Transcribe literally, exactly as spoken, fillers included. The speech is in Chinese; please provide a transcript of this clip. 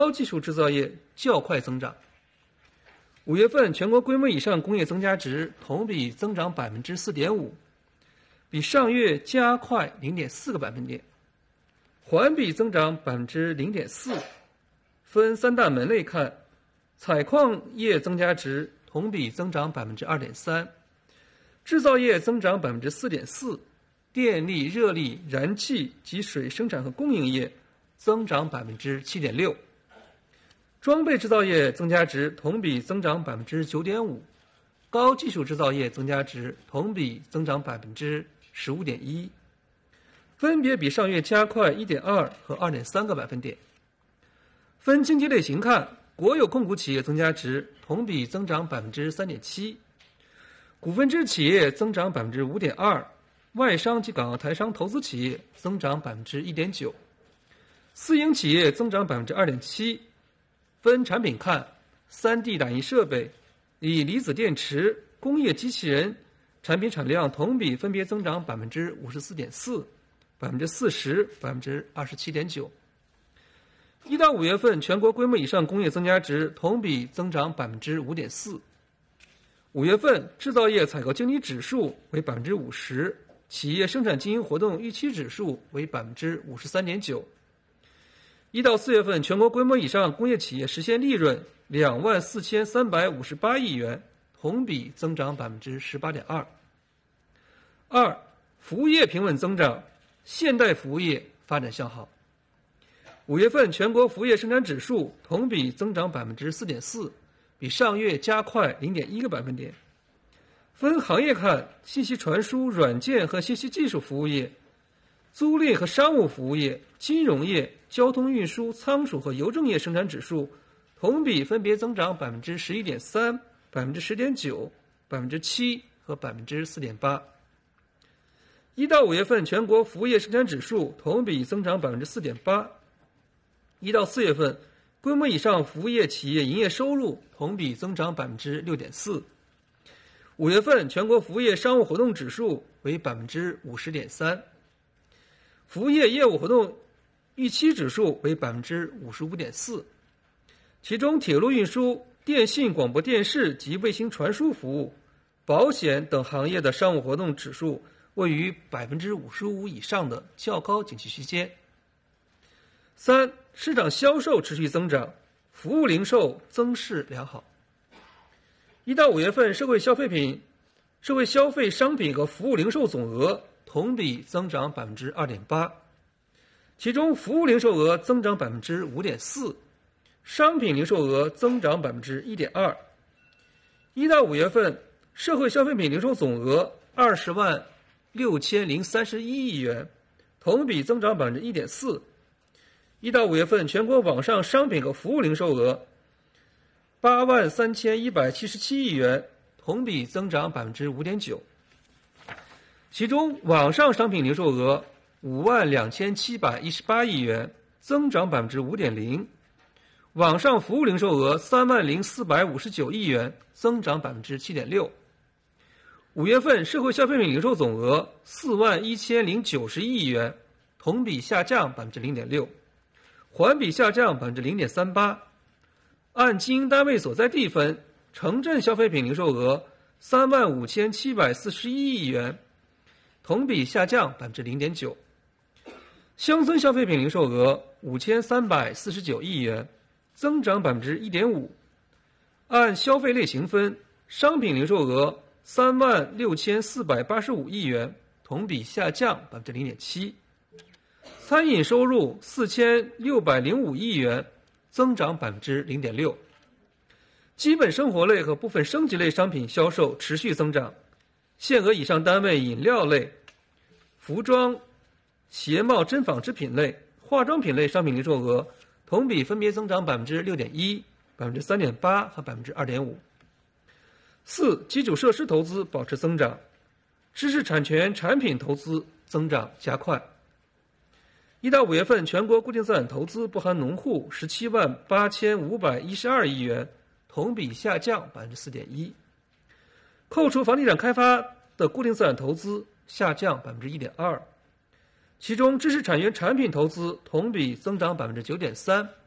高技术制造业较快增长。五月份全国规模以上工业增加值同比增长百分之四点五，比上月加快零点四个百分点，环比增长百分之零点四。分三大门类看，采矿业增加值同比增长百分之二点三，制造业增长百分之四点四，电力、热力、燃气及水生产和供应业增长百分之七点六。装备制造业增加值同比增长百分之九点五，高技术制造业增加值同比增长百分之十五点一，分别比上月加快一点二和二点三个百分点。分经济类型看，国有控股企业增加值同比增长百分之三点七，股份制企业增长百分之五点二，外商及港澳台商投资企业增长百分之一点九，私营企业增长百分之二点七。分产品看，三 D 打印设备、锂离子电池、工业机器人产品产量同比分别增长百分之五十四点四、百分之四十、百分之二十七点九。一到五月份全国规模以上工业增加值同比增长百分之五点四。五月份制造业采购经理指数为百分之五十，企业生产经营活动预期指数为百分之五十三点九。一到四月份全国规模以上工业企业实现利润两万四千三百五十八亿元，同比增长百分之十八点二。二、服务业平稳增长，现代服务业发展向好。五月份全国服务业生产指数同比增长百分之四点四，比上月加快零点一个百分点。分行业看，信息传输、软件和信息技术服务业、租赁和商务服务业、金融业、交通运输、仓储和邮政业生产指数同比分别增长百分之十一点三、百分之十点九、百分之七和百分之四点八。一到五月份全国服务业生产指数同比增长百分之四点八。一到四月份规模以上服务业企业营业收入同比增长百分之六点四。五月份全国服务业商务活动指数为百分之五十点三，服务业业务活动预期指数为百分之五十五点四，其中铁路运输、电信、广播电视及卫星传输服务、保险等行业的商务活动指数位于百分之五十五以上的较高景气区间。三、市场销售持续增长，服务零售增势良好。一到五月份社会消费品、社会消费商品和服务零售总额同比增长百分之二点八，其中服务零售额增长百分之五点四，商品零售额增长百分之一点二。一到五月份社会消费品零售总额二十万六千零三十一亿元，同比增长百分之一点四。一到五月份全国网上商品和服务零售额八万三千一百七十七亿元，同比增长百分之五点九。其中网上商品零售额五万两千七百一十八亿元，增长百分之五点零；网上服务零售额三万零四百五十九亿元，增长百分之七点六。五月份社会消费品零售总额四万一千零九十亿元，同比下降百分之零点六，环比下降百分之零点三八。按经营单位所在地分，城镇消费品零售额三万五千七百四十一亿元，同比下降百分之零点九。乡村消费品零售额五千三百四十九亿元，增长百分之一点五。按消费类型分，商品零售额三万六千四百八十五亿元，同比下降百分之零点七。餐饮收入四千六百零五亿元，增长百分之零点六。基本生活类和部分升级类商品销售持续增长，限额以上单位饮料类、服装、鞋帽真纺织品类、化妆品类商品零售额同比分别增长百分之六点一、百分之三点八和百分之二点五。四、基础设施投资保持增长，知识产权产品投资增长加快。一到五月份全国固定资产投资不含农户十七万八千五百一十二亿元，同比下降百分之四点一。扣除房地产开发的固定资产投资下降百分之一点二，其中知识产权产品投资同比增长百分之九点三，